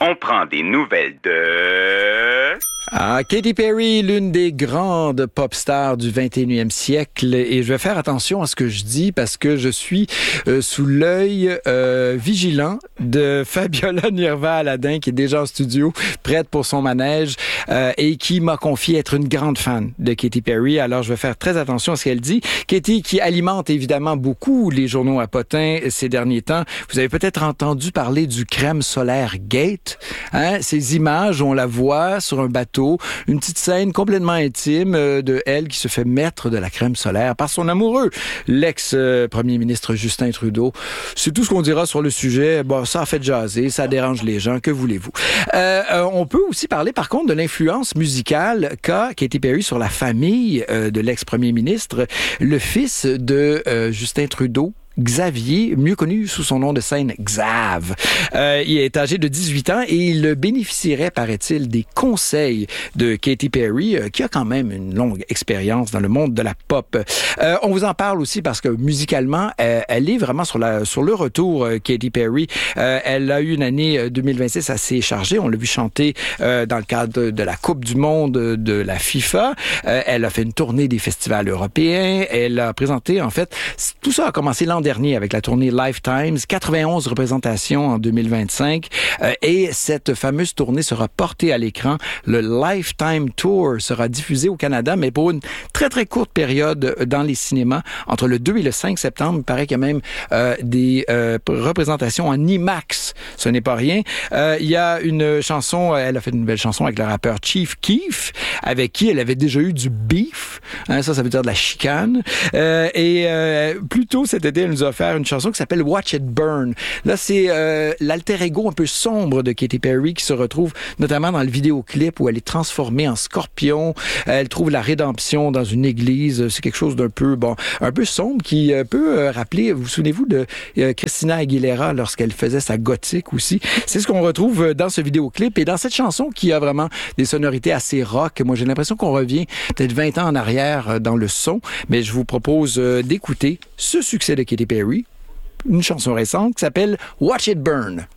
On prend des nouvelles de... Katy Perry, l'une des grandes pop stars du 21e siècle. Et je vais faire attention à ce que je dis parce que je suis sous l'œil vigilant de Fabiola Nirva-Aladin, qui est déjà en studio, prête pour son manège, et qui m'a confié être une grande fan de Katy Perry. Alors, je vais faire très attention à ce qu'elle dit. Katy, qui alimente évidemment beaucoup les journaux à potins ces derniers temps. Vous avez peut-être entendu parler du crème solaire Gate. Ces images, on la voit sur un bateau, une petite scène complètement intime de elle qui se fait mettre de la crème solaire par son amoureux, l'ex-premier ministre Justin Trudeau. C'est tout ce qu'on dira sur le sujet. Bon, ça a fait jaser, ça dérange les gens, que voulez-vous. On peut aussi parler par contre de l'influence musicale qu'a Katy Perry sur la famille de l'ex-premier ministre, le fils de Justin Trudeau, Xavier, mieux connu sous son nom de scène Xav. Il est âgé de 18 ans et il bénéficierait, paraît-il, des conseils de Katy Perry, qui a quand même une longue expérience dans le monde de la pop. On vous en parle aussi parce que musicalement, elle est vraiment sur le retour, Katy Perry. Elle a eu une année 2026 assez chargée. On l'a vu chanter dans le cadre de la Coupe du monde de la FIFA. Elle a fait une tournée des festivals européens. Elle a présenté, en fait, tout ça a commencé l'an dernier avec la tournée Lifetimes, 91 représentations en 2025, et cette fameuse tournée sera portée à l'écran. Le Lifetime Tour sera diffusé au Canada, mais pour une très très courte période dans les cinémas, entre le 2 et le 5 septembre. Il paraît qu'il y a même des représentations en IMAX. Ce n'est pas rien. Il y a une chanson, elle a fait une nouvelle chanson avec le rappeur Chief Keef, avec qui elle avait déjà eu du beef. Ça veut dire de la chicane. Et plus tôt cet été, elle nous a offert une chanson qui s'appelle Watch It Burn. Là, c'est l'alter ego un peu sombre de Katy Perry qui se retrouve notamment dans le vidéoclip où elle est transformée en scorpion. Elle trouve la rédemption dans une église. C'est quelque chose d'un peu, un peu sombre qui peut rappeler, vous souvenez-vous de Christina Aguilera lorsqu'elle faisait sa gothique aussi. C'est ce qu'on retrouve dans ce vidéoclip et dans cette chanson qui a vraiment des sonorités assez rock. Moi, j'ai l'impression qu'on revient peut-être 20 ans en arrière dans le son, mais je vous propose d'écouter ce succès de Katy Perry, une chanson récente qui s'appelle Watch It Burn.